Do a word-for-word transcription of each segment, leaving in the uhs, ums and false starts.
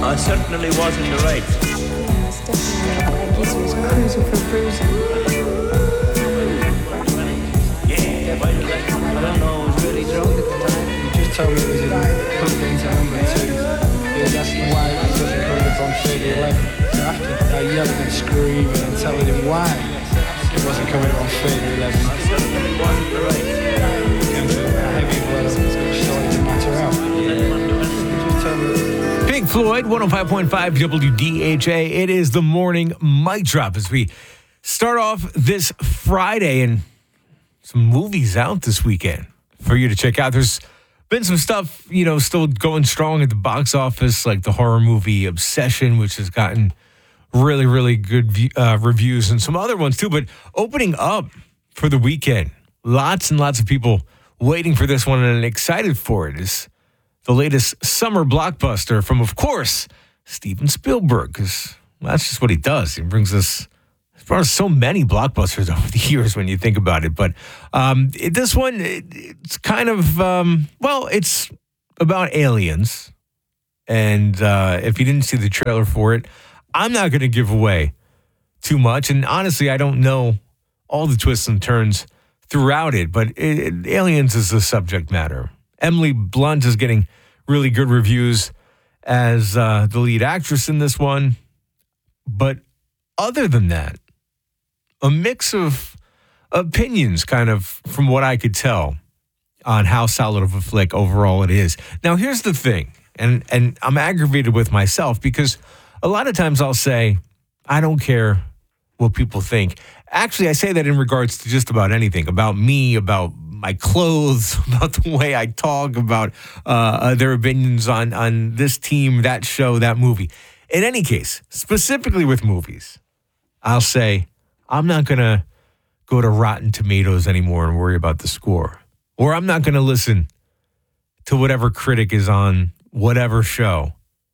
I certainly was in the right. Yeah, it's definitely like he was cruising for bruising. Yeah, by the way, I don't know, I was really drunk at the time. You just told me it was in Hoodlings and number two. He was asking why it wasn't coming up on thirty eleven. So after I yelling and screaming and telling him why it wasn't coming up on thirty eleven, I certainly was in the right. and the heavy blow started to matter out. You just told me. Pink Floyd, one oh five point five W D H A. It is the morning mic drop as we start off this Friday, and some movies out this weekend for you to check out. There's been some stuff, you know, still going strong at the box office, like the horror movie Obsession, which has gotten really, really good uh, reviews, and some other ones too. But opening up for the weekend, lots and lots of people waiting for this one and excited for it is the latest summer blockbuster from, of course, Steven Spielberg, because well, that's just what he does. He brings us, he's brought us so many blockbusters over the years when you think about it. But um, it, this one, it, it's kind of, um, well, it's about aliens. And uh, if you didn't see the trailer for it, I'm not going to give away too much. And honestly, I don't know all the twists and turns throughout it, but it, it, aliens is the subject matter. Emily Blunt is getting really good reviews as uh, the lead actress in this one. But other than that, a mix of opinions, kind of, from what I could tell, on how solid of a flick overall it is. Now, here's the thing, and, and I'm aggravated with myself because a lot of times I'll say, I don't care what people think. Actually, I say that in regards to just about anything, about me, about my clothes, about the way I talk, about uh, their opinions on, on this team, that show, that movie. In any case, specifically with movies, I'll say, I'm not going to go to Rotten Tomatoes anymore and worry about the score. Or I'm not going to listen to whatever critic is on whatever show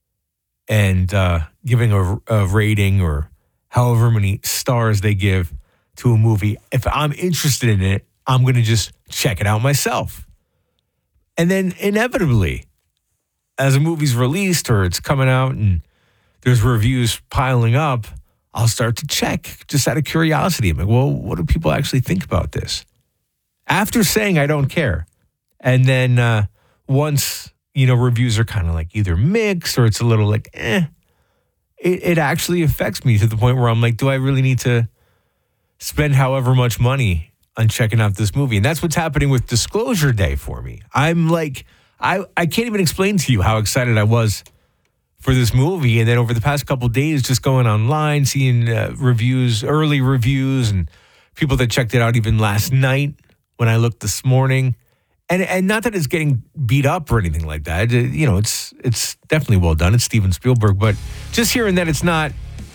and uh, giving a, a rating or however many stars they give to a movie. If I'm interested in it, I'm going to just check it out myself. And then inevitably, as a movie's released or it's coming out and there's reviews piling up, I'll start to check just out of curiosity. I'm like, well, what do people actually think about this? After saying I don't care. And then uh, once, you know, reviews are kind of like either mixed or it's a little like, eh, it, it actually affects me to the point where I'm like, do I really need to spend however much money on checking out this movie? And that's what's happening with Disclosure Day for me. I'm like, I, I can't even explain to you how excited I was for this movie. And then over the past couple of days, just going online, seeing uh, reviews, early reviews, and people that checked it out even last night when I looked this morning. And and not that it's getting beat up or anything like that. It, you know, it's it's definitely well done. It's Steven Spielberg. But just hearing that it's not,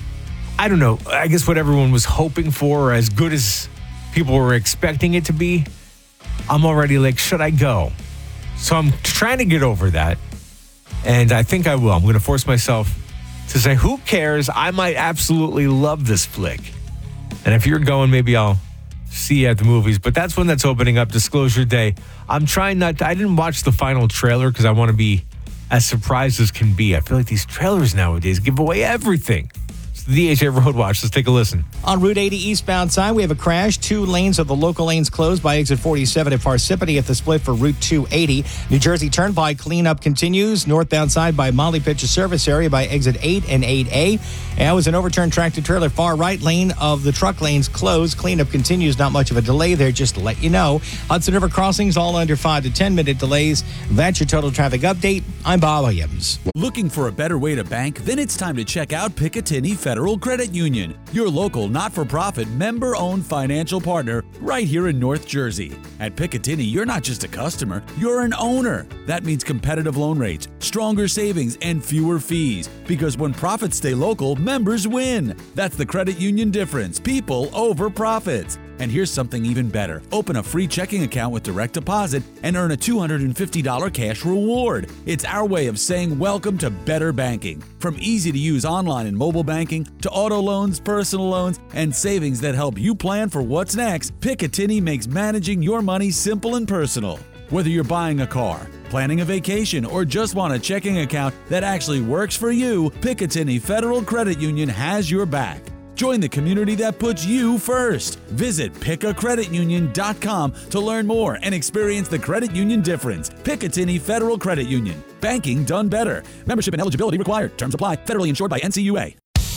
I don't know, I guess what everyone was hoping for, or as good as people were expecting it to be, I'm already like, should I go? So I'm trying to get over that. And I think I will. I'm going to force myself to say, who cares? I might absolutely love this flick. And if you're going, maybe I'll see you at the movies. But that's when that's opening up, Disclosure Day. I'm trying not to, I didn't watch the final trailer because I want to be as surprised as can be. I feel like these trailers nowadays give away everything. It's the D H A Road Watch. Let's take a listen. On Route eighty eastbound side, we have a crash. Two lanes of the local lanes closed by exit forty-seven at Parsippany at the split for Route two eighty. New Jersey Turnpike cleanup continues. Northbound side by Molly Pitcher Service Area by exit eight and eight A. And was an overturned tractor trailer. Far right lane of the truck lanes closed. Cleanup continues. Not much of a delay there, just to let you know. Hudson River crossings all under five to ten minute delays. That's your total traffic update. I'm Bob Williams. Looking for a better way to bank? Then it's time to check out Picatinny Federal Credit Union, your local not-for-profit member-owned financial partner right here in North Jersey. At Picatinny, you're not just a customer, you're an owner. That means competitive loan rates, stronger savings, and fewer fees. Because when profits stay local, members win. That's the credit union difference. People over profits. And here's something even better. Open a free checking account with direct deposit and earn a two hundred fifty dollars cash reward. It's our way of saying welcome to better banking. From easy-to-use online and mobile banking to auto loans, personal loans, and savings that help you plan for what's next, Picatinny makes managing your money simple and personal. Whether you're buying a car, planning a vacation, or just want a checking account that actually works for you, Picatinny Federal Credit Union has your back. Join the community that puts you first. Visit pick a credit union dot com to learn more and experience the credit union difference. Picatinny Federal Credit Union. Banking done better. Membership and eligibility required. Terms apply. Federally insured by N C U A.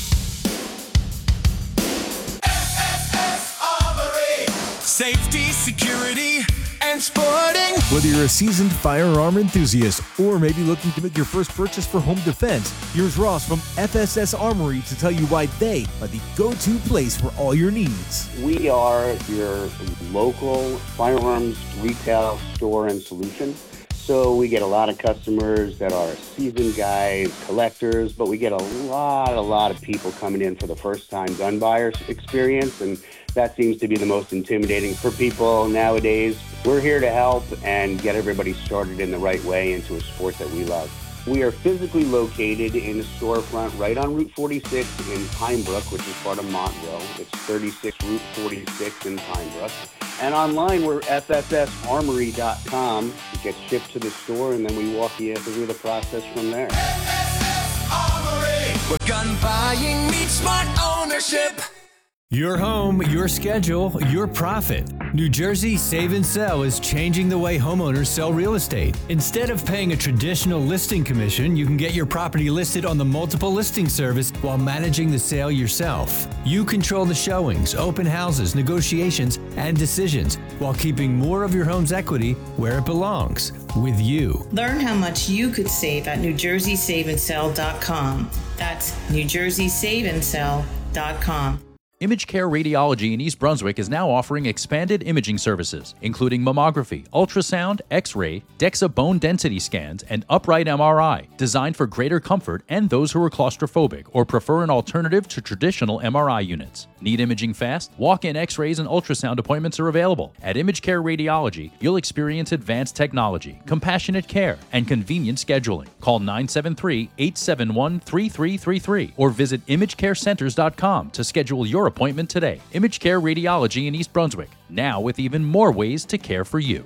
Safety, security, and sporting. Whether you're a seasoned firearm enthusiast or maybe looking to make your first purchase for home defense, here's Ross from F S S Armory to tell you why they are the go-to place for all your needs. We are your local firearms retail store and solution. So we get a lot of customers that are seasoned guys, collectors, but we get a lot, a lot of people coming in for the first time gun buyers experience, and that seems to be the most intimidating for people nowadays. We're here to help and get everybody started in the right way into a sport that we love. We are physically located in a storefront right on Route forty-six in Pine Brook, which is part of Montville. It's thirty-six Route forty-six in Pine Brook. And online, we're F S S armory dot com. It gets shipped to the store, and then we walk you through the process from there. F S S Armory, where gun buying meets smart ownership. Your home, your schedule, your profit. New Jersey Save and Sell is changing the way homeowners sell real estate. Instead of paying a traditional listing commission, you can get your property listed on the multiple listing service while managing the sale yourself. You control the showings, open houses, negotiations, and decisions while keeping more of your home's equity where it belongs, with you. Learn how much you could save at new jersey save and sell dot com. That's new jersey save and sell dot com. ImageCare Radiology in East Brunswick is now offering expanded imaging services, including mammography, ultrasound, X-ray, DEXA bone density scans, and upright M R I, designed for greater comfort and those who are claustrophobic or prefer an alternative to traditional M R I units. Need imaging fast? Walk-in X-rays and ultrasound appointments are available. At ImageCare Radiology, you'll experience advanced technology, compassionate care, and convenient scheduling. Call nine seven three, eight seven one, three three three three or visit image care centers dot com to schedule your appointment today. ImageCare Radiology in East Brunswick, now with even more ways to care for you.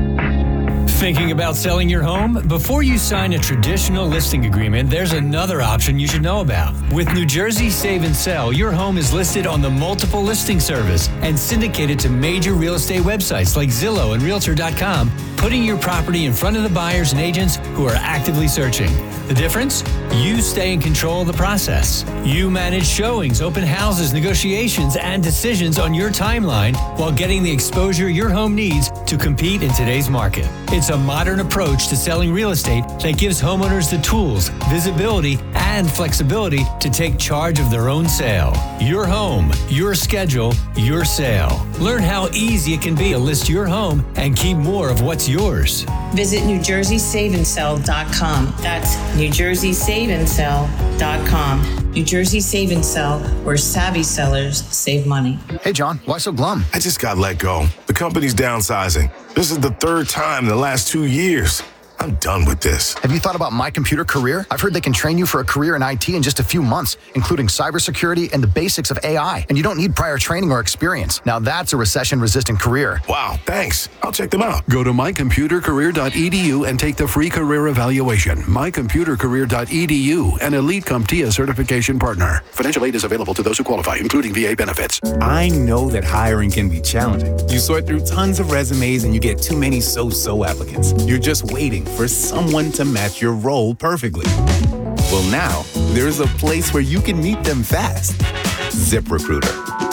Thinking about selling your home? Before you sign a traditional listing agreement, there's another option you should know about. With New Jersey Save and Sell, your home is listed on the multiple listing service and syndicated to major real estate websites like Zillow and Realtor dot com, putting your property in front of the buyers and agents who are actively searching. The difference? You stay in control of the process. You manage showings, open houses, negotiations, and decisions on your timeline while getting the exposure your home needs to compete in today's market. It's a modern approach to selling real estate that gives homeowners the tools, visibility, and flexibility to take charge of their own sale. Your home, your schedule, your sale. Learn how easy it can be to list your home and keep more of what's yours. Visit new jersey save and sell dot com. That's new jersey save and sell dot com. New Jersey Save and Sell, where savvy sellers save money. Hey, John, why so glum? I just got let go. The company's downsizing. This is the third time in the last two years. I'm done with this. Have you thought about My Computer Career? I've heard they can train you for a career in I T in just a few months, including cybersecurity and the basics of A I. And you don't need prior training or experience. Now that's a recession-resistant career. Wow, thanks. I'll check them out. Go to my computer career dot e d u and take the free career evaluation. my computer career dot e d u, an Elite CompTIA certification partner. Financial aid is available to those who qualify, including V A benefits. I know that hiring can be challenging. You sort through tons of resumes and you get too many so-so applicants. You're just waiting for someone to match your role perfectly. Well, now there's a place where you can meet them fast. ZipRecruiter.